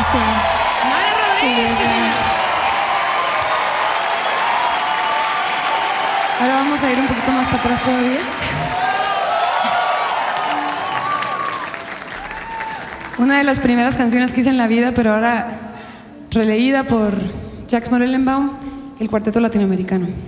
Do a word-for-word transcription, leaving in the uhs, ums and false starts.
Gracias. Maya Rodríguez. Sí, señor. Ahora vamos a ir un poquito más para atrás todavía. Una de las primeras canciones que hice en la vida, pero ahora releída por Jacques Morellenbaum, el Cuarteto Latinoamericano.